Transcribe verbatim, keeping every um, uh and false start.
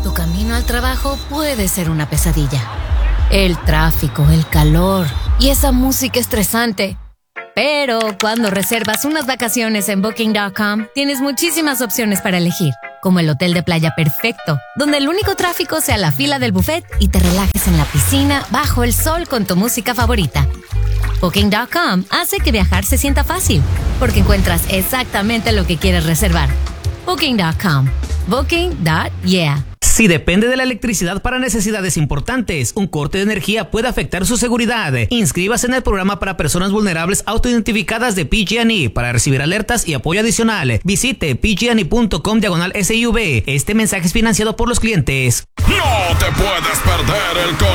Tu camino al trabajo puede ser una pesadilla. El tráfico, el calor y esa música estresante. Pero cuando reservas unas vacaciones en Booking punto com, tienes muchísimas opciones para elegir, como el hotel de playa perfecto, donde el único tráfico sea la fila del buffet y te relajes en la piscina bajo el sol con tu música favorita. Booking punto com hace que viajar se sienta fácil, porque encuentras exactamente lo que quieres reservar. Booking punto com. Booking punto yeah. Si depende de la electricidad para necesidades importantes, un corte de energía puede afectar su seguridad. Inscríbase en el programa para personas vulnerables autoidentificadas de P G and E para recibir alertas y apoyo adicional. Visite p g and e punto com diagonal S I V. Este mensaje es financiado por los clientes. No te puedes perder el